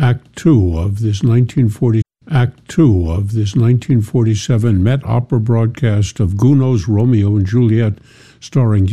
Act Two of this 1947 Met Opera broadcast of Gounod's Romeo and Juliet, starring